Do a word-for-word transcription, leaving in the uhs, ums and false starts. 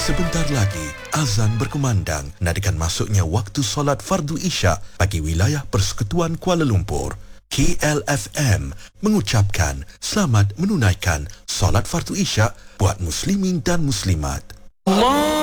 Sebentar lagi, azan berkumandang nadikan masuknya waktu solat fardu isyak bagi wilayah Persekutuan Kuala Lumpur. K L F M mengucapkan selamat menunaikan solat fardu isyak buat muslimin dan muslimat. Allah